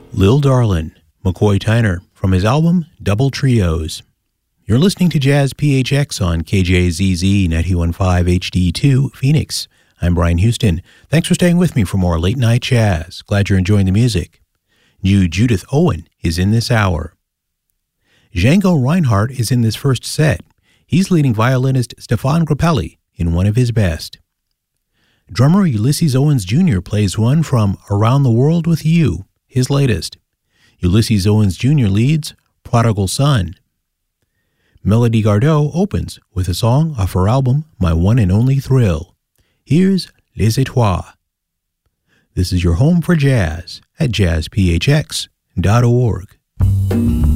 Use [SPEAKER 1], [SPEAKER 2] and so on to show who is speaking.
[SPEAKER 1] Lil Darlin, McCoy Tyner, from his album Double Trios. You're listening to Jazz PHX on KJZZ 91.5 HD2 Phoenix. I'm Brian Houston. Thanks for staying with me for more late night jazz. Glad you're enjoying the music. New Judith Owen is in this hour. Django Reinhardt is in this first set. He's leading violinist Stefan Grappelli in one of his best. Drummer Ulysses Owens Jr. plays one from Around the World with You, his latest. Ulysses Owens Jr. leads Prodigal Son. Melody Gardot opens with a song off her album My One and Only Thrill. Here's Les Etoiles. This is your home for jazz at jazzphx.org.